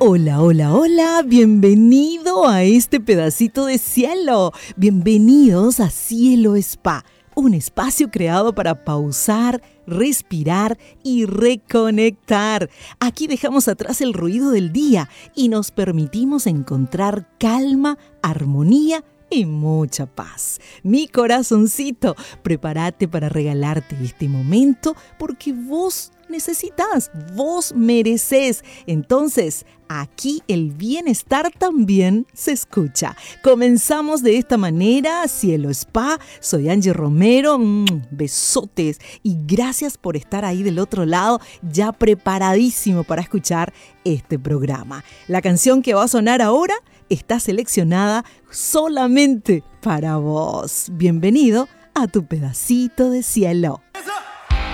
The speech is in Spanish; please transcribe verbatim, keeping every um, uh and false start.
Hola, hola, hola, bienvenido a este pedacito de cielo. Bienvenidos a Cielo Spa, un espacio creado para pausar, respirar y reconectar. Aquí dejamos atrás el ruido del día y nos permitimos encontrar calma, armonía y mucha paz. Mi corazoncito, prepárate para regalarte este momento porque vos necesitas, vos mereces. Entonces, aquí el bienestar también se escucha. Comenzamos de esta manera, Cielo Spa. Soy Angie Romero. Mm, besotes y gracias por estar ahí del otro lado, ya preparadísimo para escuchar este programa. La canción que va a sonar ahora está seleccionada solamente para vos. Bienvenido a tu pedacito de cielo.